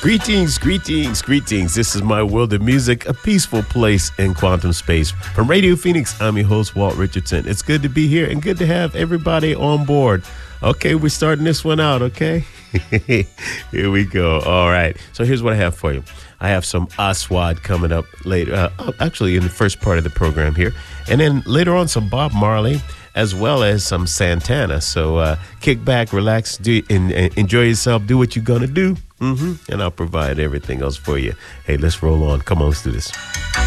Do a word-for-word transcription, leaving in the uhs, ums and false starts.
Greetings, greetings, greetings. This is my world of music, a peaceful place in quantum space. From Radio Phoenix, I'm your host, Walt Richardson. It's good to be here and good to have everybody on board. Okay, we're starting this one out, okay? Here we go. All right. So here's what I have for you. I have some Aswad coming up later, uh, actually in the first part of the program here. And then later on, some Bob Marley, as well as some Santana. So uh, kick back, relax, do and, and enjoy yourself, do what you're going to do. Mm-hmm. And I'll provide everything else for you. Hey, let's roll on. Come on, let's do this.